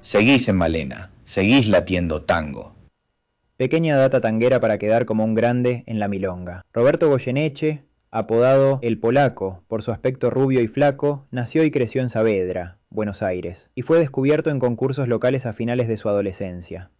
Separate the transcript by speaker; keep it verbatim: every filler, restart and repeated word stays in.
Speaker 1: Seguís en Malena, seguís latiendo tango.
Speaker 2: Pequeña data tanguera para quedar como un grande en la milonga. Roberto Goyeneche, apodado El Polaco por su aspecto rubio y flaco, nació y creció en Saavedra, Buenos Aires, y fue descubierto en concursos locales a finales de su adolescencia.